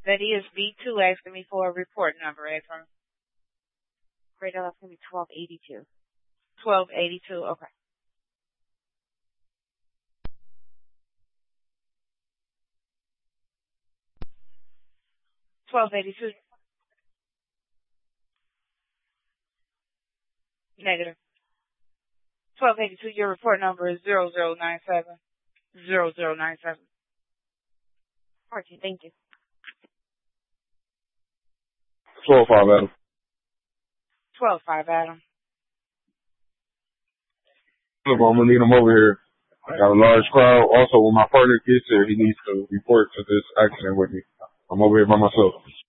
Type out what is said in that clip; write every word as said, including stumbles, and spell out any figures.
That is B two asking me for a report number, Ephraim. Radar, that's going to be twelve eighty-two. twelve eighty-two, okay. twelve eighty-two. Negative. twelve eighty-two, your report number is zero zero nine seven. zero zero nine seven. Archie, thank you. twelve five, Adam. twelve five, Adam. Look, I'm going to need him over here. I got a large crowd. Also, when my partner gets here, he needs to report to this accident with me. I'm over here by myself.